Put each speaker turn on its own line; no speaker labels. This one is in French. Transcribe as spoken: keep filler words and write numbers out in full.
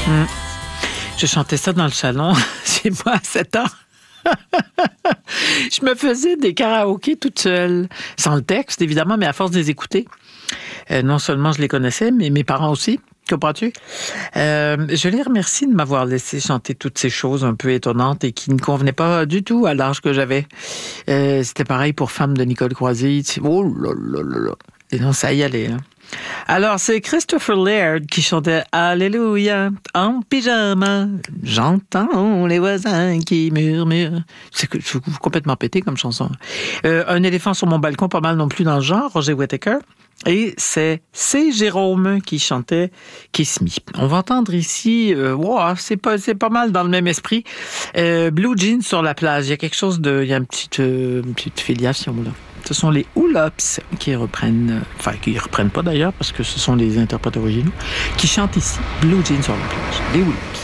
Mmh. Je chantais ça dans le salon chez moi à sept ans. Je me faisais des karaokés toute seule, sans le texte évidemment, mais à force de les écouter. Euh, non seulement je les connaissais, mais mes parents aussi. Comprends-tu? Euh, je les remercie de m'avoir laissé chanter toutes ces choses un peu étonnantes et qui ne convenaient pas du tout à l'âge que j'avais. Euh, c'était pareil pour Femme de Nicole Croisy. Oh là là là là. Et non, ça y allait, hein. Alors, c'est Christopher Laird qui chantait « Alléluia, en pyjama, j'entends les voisins qui murmurent ». C'est complètement pété comme chanson. Euh, un éléphant sur mon balcon, pas mal non plus dans le genre, Roger Whittaker. Et c'est C. Jérôme qui chantait Kiss Me. On va entendre ici, euh, wow, c'est pas, c'est pas mal dans le même esprit, euh, Blue Jeans sur la plage. Il y a quelque chose de, il y a une petite, euh, une petite filiation là. Ce sont les Oolops qui reprennent, enfin qui reprennent pas d'ailleurs parce que ce sont les interprètes originaux, qui chantent ici Blue Jeans sur la plage. Les Oolops.